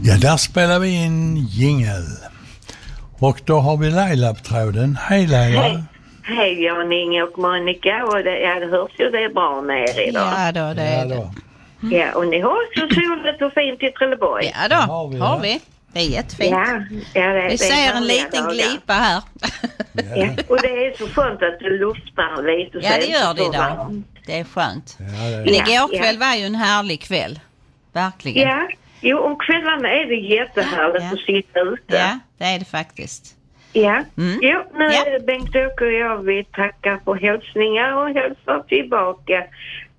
Ja, där spelar vi in jingle. Och då har vi Laila på tråden. Hej Laila. Hej Jan, Inge och Monica. Och det hörs ju det är bra med er idag. Ja då, det är det. Ja, och ni har så soligt och fint i Trelleborg. Ja då, har vi. Det är jättefint. Vi ser en liten glipa här. Ja, och det är så skönt att du luftar lite. Ja, det gör det idag. Det är skönt. Men igår kväll var ju en härlig kväll. Verkligen. Ja, jo, om kvällarna är det jättehärligt att sitta ute. Ja, det är det faktiskt. Ja, jo, nu Bengt-Åke och jag vill tacka för hälsningar och hälsar tillbaka.